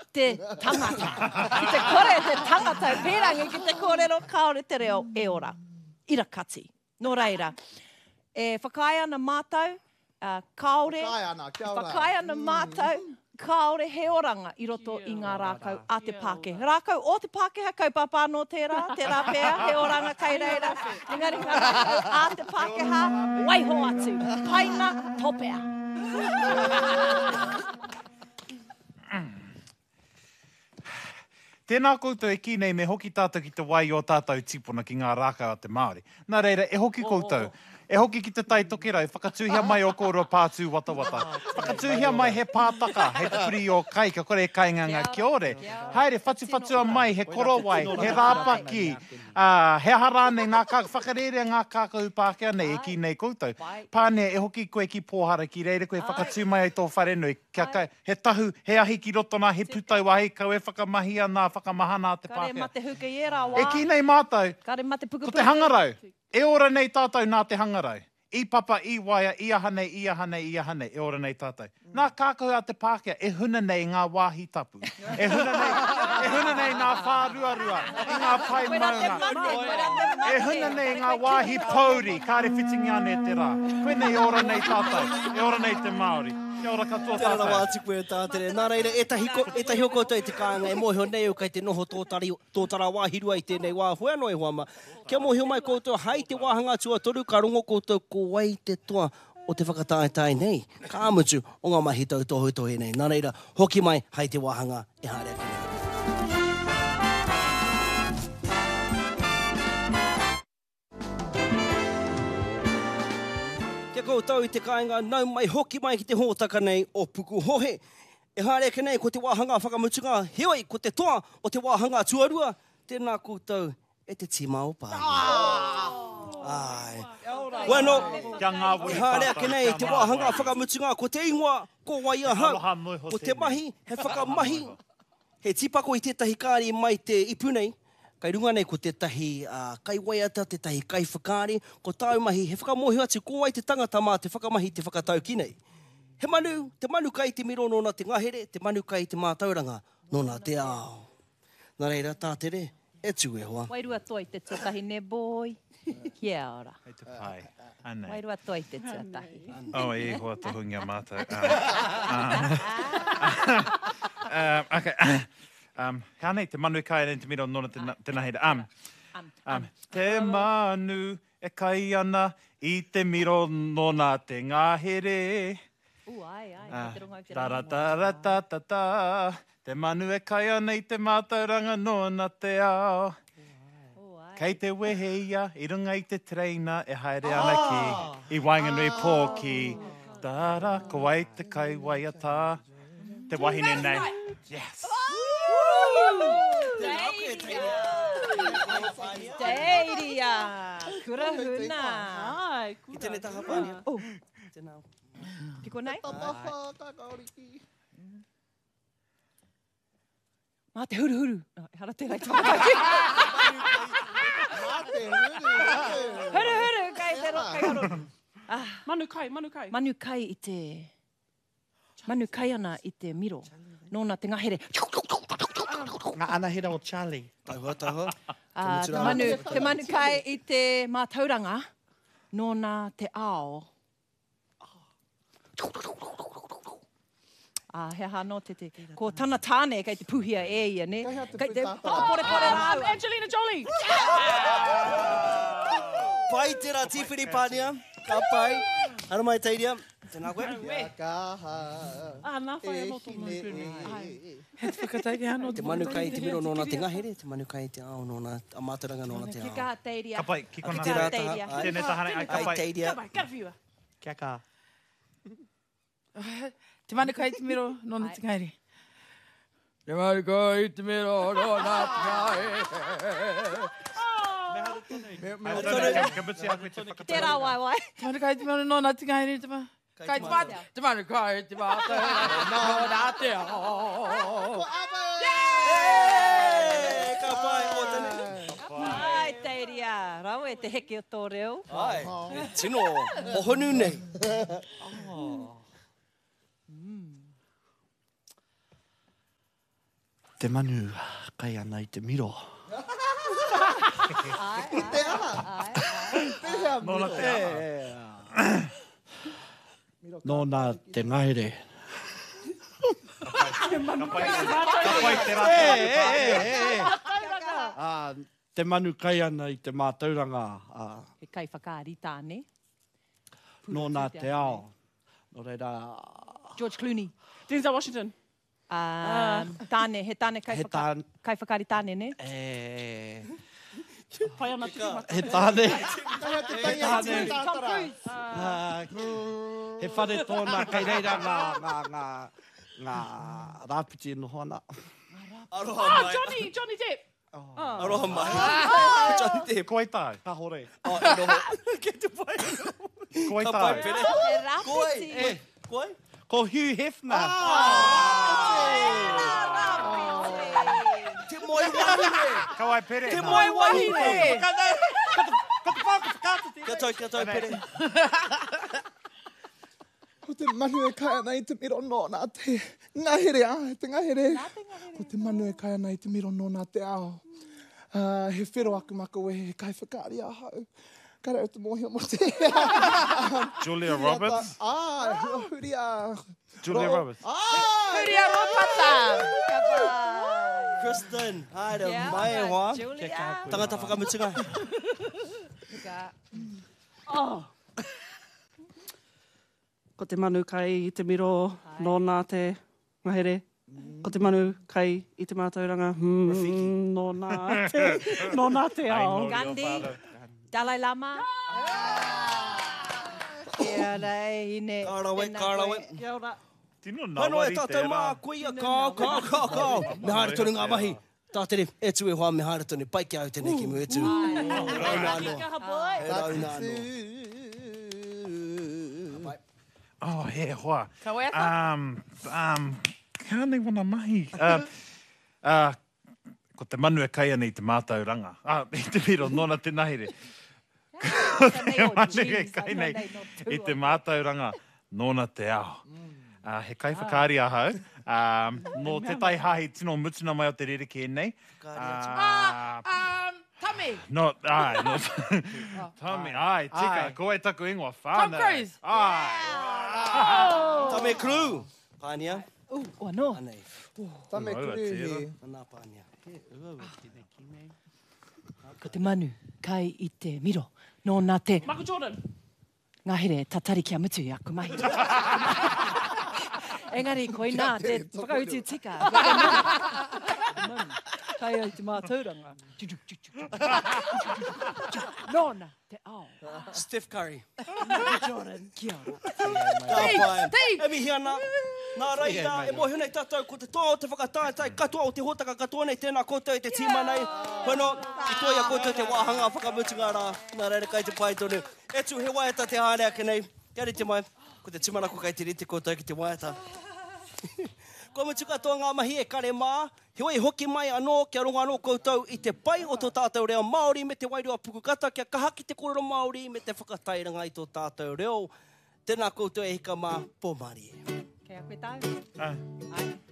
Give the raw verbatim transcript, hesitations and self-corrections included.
te tangata. Ki te kore te tangata, pērangi ki te kōrero kaore te reo e ora. Ira kati. Nō reira, e whakaia na mātou, uh, kaore, whakaia na mātou, kaore he oranga i roto i ngā rākau a te Pākehā. Rākau o te Pākehā, kaupapa no tērā, tērā pēr, he oranga kai reira. Engari ngā rākau a te Pākehā, waiho atu, paina topea. Tēnā koutou e ki nei me hoki tātou ki te wai o tātou tipuna ki ngā rākau a te Māori. Nā reira, e hoki koutou. E hoki ki te tai tokerau, whakatūhia mai o kōrua pātū wata wata. Whakatūhia mai he pātaka, he tupuri o kai, ka kore e kainganga kia ore. Haere, whatu whatua mai, he korowai, he rāpaki, uh, he harane, ngā kā, whakarere ngā kākau Pākehā nei, e ki nei koutou. Pāne, e hoki koe ki pōhara ki reire, koe whakatū mai ai tō wharenui. Kia kai, he tahu, he ahi ki rotona, he putau ahi, kau e whakamahi ana, whakamahana te Pākehā. Kare mate huka i e rā wā. E ki nei mātou, Kare mate puku ko te hangarau. E ora nei tātou nā te hangarau. I papa, i waia, i ahane, i ahane, i ahane, e ora nei tātou. Nā kākau a te Pākehā, e huna nei ngā wāhi tapu. E huna nei, e huna nei ngā whāruarua, i ngā pai maunga. E huna nei ngā wāhi pauri, kāre whitingi ane te rā. Koe nei ora nei tātou, e ora nei te Māori. Kia ora katoa tātou. Tēnā wā tipu e tātere. Nā reira, e tahi, e tahi o koutou i te kāinga, e mōhio nei o kai te noho tōtari, tōtara wāhirua i tēnei wā hoi anō e huama. Kia mōhio mai koutou, hai te wāhanga tua toru, ka rongo koutou ko wai te toa o te whakataetai nei. Ka amutu o ngā mahi tau tohu tohi nei. Nā reira, hoki mai, hai te wāhanga e haere ake nei. Kia koutou i te kāinga, nau mai hoki mai ki te hōtaka nei o Puku Hohe. E haere ake nei, ko te wāhanga whakamutunga, heoi, ko te toa o te wāhanga tuarua, tēnā koutou e te tima o pā. Ai. Bueno, e haere ake nei, te wāhanga whakamutunga, ko te ingoa, ko wai ahau, ko te mahi, he whakamahi. He tipako i tētahi kāri mai te ipu nei, kai runga nei ko tētahi uh, kai waiata, tētahi kai whakaari, ko tāu mahi, he whakamohi atu, ko wai te tangata mā te whakamahi te whakatau ki nei. He manu, te manu kai te miro nōna te ngahere, te manu kai te mātauranga nōna te ao. Nā reira, tātere, e tū e hoa. Wairua toi te tuatahi ne boi. Kia ora. Hei te pai. Anei. Wairua toi te tuatahi. Oh, e hoa tohungia mātou. Um, um, okay. Um, hea nei, te manu e kai nei te miro nōna te, te nahere. Um, um, te manu e kai ana i te miro nōna te ngahere. U, ai, ai. Uh, Te rongo au te tara, rangi tara, ta, ta, ta. Te manu e kai ana i te mātauranga nōna te ao. Kei te weheia, i runga i te treina, e haere ana ki, i Wainganui pō ki. Tara, ko wai te kai waiata. Te wahine nei. Yes. Teiria! Kura huna! Ai, kura. I tēnei taha pānia. Oh, Tēnā. piko nei? Mā te huru huru. Oh, hara te rai tāpaki. Huru huru, kai te ro, kai horo. Ah, Manu kai, manu kai. manu kai i te... Manu kai ana i te miro. Nōna te ngahere. Ngā anahera o Charlie. Tauha, tauha. Ah, te, manu, te manu kai i te mātauranga. Nōna te ao. Ah, he aha no te te. Ko tana tāne kai te puhia e ia, ne? Kai te whakapore pore Um, rāua. Angelina Jolie. Pai tērā tīwhiri pānia. Ka pai. Ara mai teiria. Tēnā koe. Ah, nā whai anō tō mūpuni. Ai. He te whakataike anō Te manu kai te miro nōna te ngahere, te manu kai te ao nōna, a mātaranga nōna te Ki ao. kā teiria. Ka pai, ki kona. Ki tērā teiria. taha. ai. Tēnei tahane, ai, ka Ai pai. teiria. Ka pai, ka whiua. Kia kā. Te manu kai te miro nōna te ngaire. Te manu kai te miro nōna te ngaire. Ka buti a koe te whakatau. Tērā wai wai. Te manu kai te miro nōna te ngaire. Te manu kai te manu. Te manu kai te manu nōna te ao. Hey, ka pai o tēnei. Ai, teiria. Rau e te heke o tō reo. Ai, tino, hohonu nei. Te manu kai ana i te miro. Nōna te ama. Nō nā te ngahere. Ka pai te rata. Ah, te manu kai ana i te mātauranga. Ah, He kai whakaari tāne. nō nā te ao. Nō reira, George Clooney. Denzel Washington. Um, tāne, he tāne kai, He whaka, tāne. kai whakaari tāne, ne? e, Pai ana te mata. he tāne. Tom Cruise. Ah, he whare tōna kai reira ngā, ngā, ngā, ngā rāpiti no hona. Aroha Ah, mai. Johnny, Johnny Depp. Aroha mai. Johnny Depp. Koe tai. Ka hore. Oh, e noho. Ke te pai. Koe Ka pai tai. pere. He Koe. rapiti. Koe. Koe. Ko Hugh Hefner. Te moi wahine. Ka wai pere. Te nā. moi wahine. Ko te whakakata te. Kia tau, kia tau pere. Ko te manu e kai ana i te miro no nā te ngahere a, te ngahere. Ko te manu e kai ana i te miro no nā te ao. Uh, he whiro aku maka we he kai whakaari a hau. Kare o te mohia mo te. Julia Roberts. Ah, huri a. Julia Roberts. Ah, Huria Ropata. Ka pai. Kristen. Haere Kia mai e ora, hoa. Julia. Tangata whakamutunga. Ka- Oh. Ko te manu kai i te miro nō nā te ngahere. Ko te manu kai i te mātauranga. Hmm, nō nā te, nō nā te I ao. know your Gandhi. father. Dalai Lama. Kia rei, ine. Kārawe, Tēnā kārawe. koe. Kia ora. Tino Hano e nawari tātou tērā. mā kuia kā, kā, kā, kā. Me haere tonu ngā mahi. Tātere, e tue hoa me haere tonu. Pai kia au tēnei ki mu e tu. E rauna anō. E rauna anō. Oh, he hoa. Ka wea ka? Um, um, ka nei wana mahi. Uh, uh, ko te manu e kai ana i te mātauranga. Ah, i te miro, nōna te nahere. Ka nei o Manu e jeans, kai ai nei nei no tua. i te mātauranga, nōna te ao. Uh, he kai whakaari a hau. Um, no te tai hahi tino mutuna mai o te rereke e nei. Uh, Um, Tommy. no, ai, no. Tommy, ai, tika, Ai. koe taku ingoa whānau. Tom Cruise. Ai. Tame crew. Pānia. Uh, o no. Anei. tame Ua, kuru tērā. he. Anā pānia. Ko te manu kai i te miro. Nō nā te Michael Jordan. ngahere tatari kia mutu i aku mahi. Engari, koe nā te whakautu tika. Kai ai te mātauranga. Nōna te ao. Steph Curry. Jordan, kia ora. Ka pai. E mihi ana. Nā reira, e mohi nei tātou ko te toa o te whakatātai katoa o te hotaka katoa nei tēnā koutou i te tīma nei. Wheno, i toi a koutou te wāhanga whakamutunga rā. Nā reira kai te pai tonu. E tu he waiata te haere ake nei. Kia rite mai, ko te timarako kai te rite koutou ki te waiata. Ko mutu katoa ngā mahi e kare mā, heoi hoki mai anō kia rongo anō koutou i te pai o tō tātou reo Māori me te wairua pukukata, kia kahaki te kororo Māori me te whakatairanga i tō tātou reo. Tēnā koutou e hika mā, pō Māori. Kei a koe tau. Ai. Ai.